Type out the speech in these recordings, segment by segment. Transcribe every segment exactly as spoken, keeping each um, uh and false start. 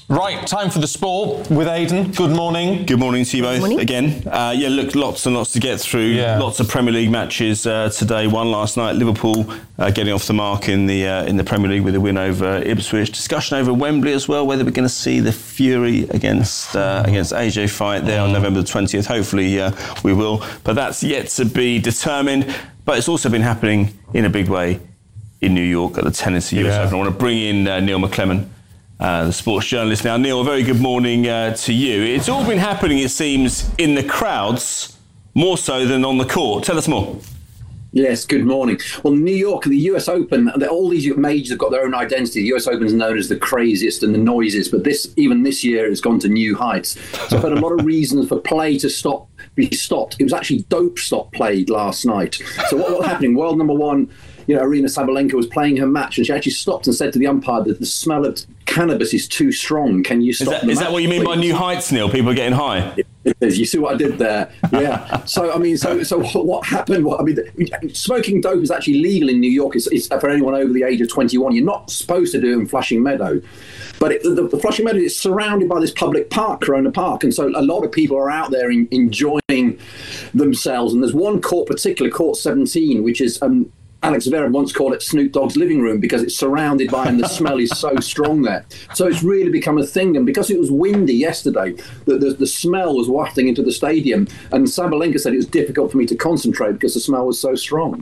Right, time for the sport with Aidan. Good morning. Good morning to you both morning. again. Uh, yeah, look, lots and lots to get through. Yeah. Lots of Premier League matches uh, today. One last night, Liverpool uh, getting off the mark in the uh, in the Premier League with a win over Ipswich. Discussion over Wembley as well, whether we're going to see the Fury against uh, against A J fight there on November the twentieth. Hopefully uh, we will, but that's yet to be determined. But it's also been happening in a big way in New York at the Tennis U S Yeah. Open. I want to bring in uh, Neil McClellan, Uh, the sports journalist now. Neil, a very good morning uh, to you. It's all been happening, it seems, in the crowds, more so than on the court. Tell us more. Yes, good morning. Well, New York, the U S Open, all these majors have got their own identity. The U S Open is known as the craziest and the noisiest, but this, even this year, has gone to new heights. So I've had a lot of reasons for play to stop, be stopped. It was actually dope stop played last night. So what was happening? World number one, you know, Arina Sabalenka was playing her match, and she actually stopped and said to the umpire that the smell of cannabis is too strong. Can you stop? Is that, the is match, that what you mean by please? new heights, Neil? People are getting high? It is. You see what I did there? Yeah. So I mean, so so what happened? What I mean, smoking dope is actually legal in New York. It's, it's for anyone over the age of twenty-one. You're not supposed to do it in Flushing Meadow, but it, the, the Flushing Meadow is surrounded by this public park, Corona Park, and so a lot of people are out there in, enjoying themselves. And there's one court, particular court seventeen, which is. Um, Alex Zverev once called it Snoop Dogg's living room because it's surrounded by and the smell is so strong there. So it's really become a thing. And because it was windy yesterday, the, the, the smell was wafting into the stadium. And Sabalenka said it was difficult for me to concentrate because the smell was so strong.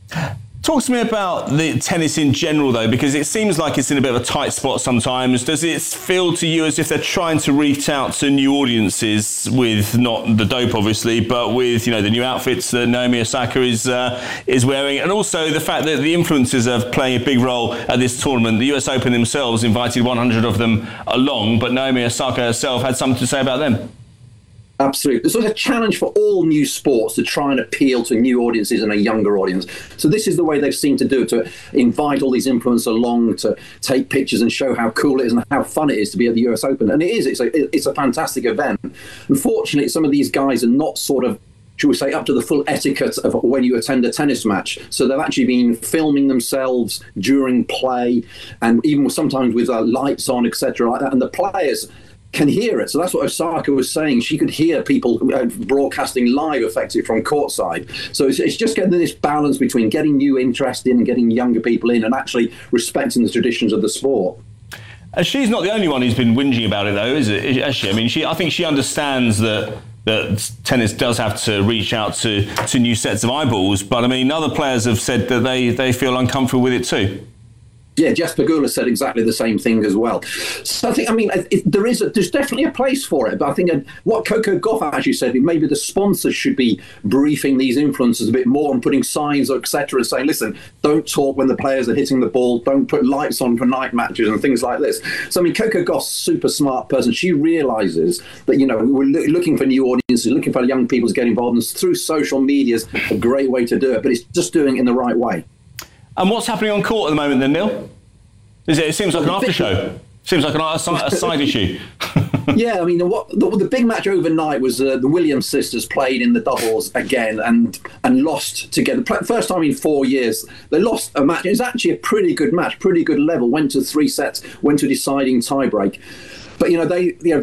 Talk to me about the tennis in general, though, because it seems like it's in a bit of a tight spot sometimes. Does it feel to you as if they're trying to reach out to new audiences with not the dope, obviously, but with, you know, the new outfits that Naomi Osaka is uh, is wearing, and also the fact that the influencers are playing a big role at this tournament? The U S Open themselves invited one hundred of them along, but Naomi Osaka herself had something to say about them. Absolutely. So it's a challenge for all new sports to try and appeal to new audiences and a younger audience. So this is the way they've seemed to do it, to invite all these influencers along to take pictures and show how cool it is and how fun it is to be at the U S Open. And it is. It's a, it's a fantastic event. Unfortunately, some of these guys are not sort of, should we say, up to the full etiquette of when you attend a tennis match. So they've actually been filming themselves during play and even sometimes with uh, lights on, et cetera like that. And the players can hear it. So that's what Osaka was saying. She could hear people uh, broadcasting live effectively from courtside. So it's, it's just getting this balance between getting new interest in and getting younger people in and actually respecting the traditions of the sport. And she's not the only one who's been whinging about it, though, is it? Is she? I mean, she. I think she understands that that tennis does have to reach out to, to new sets of eyeballs. But, I mean, other players have said that they, they feel uncomfortable with it too. Yeah, Jess Pegula said exactly the same thing as well. So I think, I mean, it, there is a, there's definitely a place for it. But I think uh, what Coco Gauff actually said, maybe the sponsors should be briefing these influencers a bit more and putting signs, et cetera, and saying, listen, don't talk when the players are hitting the ball, don't put lights on for night matches and things like this. So, I mean, Coco Gauff's a super smart person. She realises that, you know, we're lo- looking for new audiences, looking for young people to get involved, and through social media is a great way to do it, but it's just doing it in the right way. And what's happening on court at the moment then, Neil? Is it, it seems like an after show. Seems like an, a, a side issue. Yeah, I mean, what the, the big match overnight was uh, the Williams sisters played in the doubles again and and lost together. First time in four years. They lost a match. It was actually a pretty good match, pretty good level. Went to three sets, went to a deciding tiebreak. But, you know, they, you know,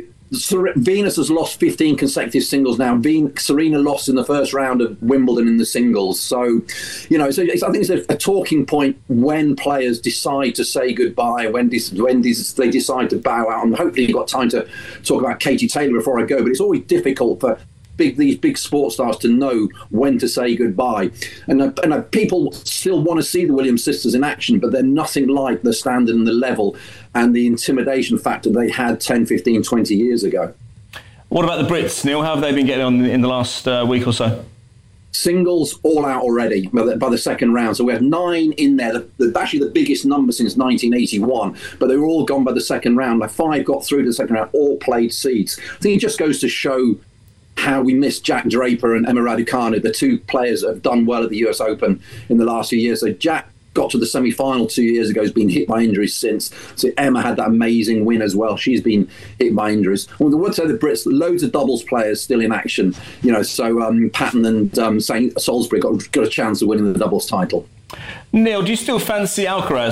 Venus has lost fifteen consecutive singles now. Ven- Serena lost in the first round of Wimbledon in the singles. So, you know, so it's, I think it's a, a talking point when players decide to say goodbye, when, dis- when dis- they decide to bow out. And hopefully you've got time to talk about Katie Taylor before I go. But it's always difficult for big these big sports stars to know when to say goodbye. And, uh, and uh, people still want to see the Williams sisters in action, but they're nothing like the standard and the level and the intimidation factor they had ten, fifteen, twenty years ago. What about the Brits, Neil? How have they been getting on in the last uh, week or so? Singles all out already by the, by the second round. So we have nine in there, the, the, actually the biggest number since nineteen eighty-one, but they were all gone by the second round. Like five got through to the second round, all played seeds. I think it just goes to show how we miss Jack Draper and Emma Raducanu, the two players that have done well at the U S Open in the last few years. So Jack got to the semi-final two years ago, has been hit by injuries since. So Emma had that amazing win as well. She's been hit by injuries. Well, the would say the Brits, loads of doubles players still in action. You know, so um, Patton and um, Saint Salisbury got, got a chance of winning the doubles title. Neil, do you still fancy Alcaraz